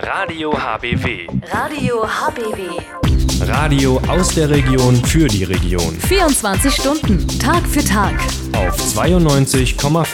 Radio HBW. Radio HBW. Radio aus der Region für die Region. 24 Stunden, Tag für Tag. Auf 92,5